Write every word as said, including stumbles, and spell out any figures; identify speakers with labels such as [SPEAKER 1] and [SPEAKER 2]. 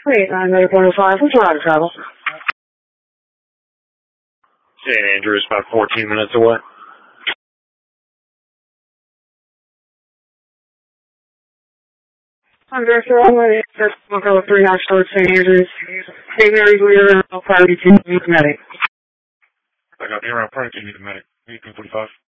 [SPEAKER 1] Wait, nine medical one oh five, what's your line of travel?
[SPEAKER 2] Saint Andrews, about fourteen minutes away.
[SPEAKER 1] I'm Director Onway, first Moko three National Saint Andrews. Saint Mary's Leader, and I'll probably need medic.
[SPEAKER 2] I got me around, probably need a medic. eighteen forty-five.